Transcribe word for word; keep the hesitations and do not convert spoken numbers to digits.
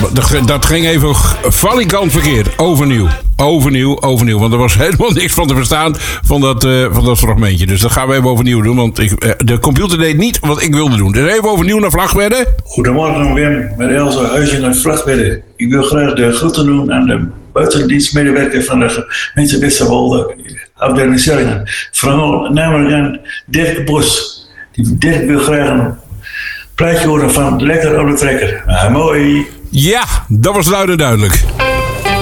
dat, dat ging even valikant verkeerd. Overnieuw. Overnieuw, overnieuw. Want er was helemaal niks van te verstaan van dat, uh, van dat fragmentje. Dus dat gaan we even overnieuw doen. Want ik, uh, de computer deed niet wat ik wilde doen. Dus even overnieuw naar Vlagtwedde. Goedemorgen Wim, met Elsa Huizing uit Vlagtwedde. Ik wil graag de groeten doen aan de buitendienstmedewerker van de gemeente Westerwolde, afdeling Zellingen. Vooral namelijk aan Dirk Bos. Die Dirk wil graag een plaatje horen van Lekker op de Trekker. Ah, mooi. Ja, dat was luid en duidelijk.